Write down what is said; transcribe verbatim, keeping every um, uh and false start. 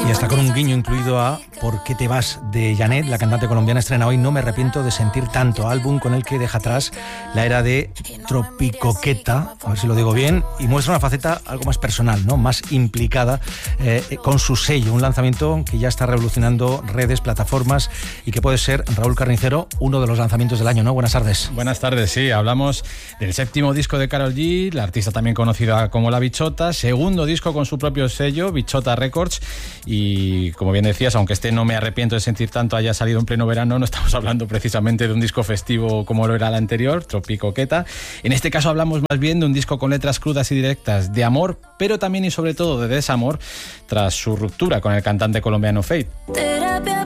Y hasta con un guiño incluido a ¿Por qué te vas? De Janet, la cantante colombiana, estrena hoy No me arrepiento de sentir tanto, álbum con el que deja atrás la era de tropicoqueta, a ver si lo digo bien, y muestra una faceta algo más personal, ¿no? Más implicada eh, con su sello, un lanzamiento que ya está revolucionando redes, plataformas y que puede ser, Raúl Carnicero, uno de los lanzamientos del año, ¿no? Buenas tardes. Buenas tardes, sí, hablamos del séptimo disco de Karol G, la artista también conocida como La Bichota, segundo disco con su propio sello, Bichota Records, y como bien decías, aunque este No me arrepiento de sentir tanto haya salido en pleno verano, no estamos hablando precisamente de un disco festivo como lo era el anterior, Tropicoqueta. En este caso hablamos más bien de un disco con letras crudas y directas de amor, pero también y sobre todo de desamor tras su ruptura con el cantante colombiano Feid. Terapia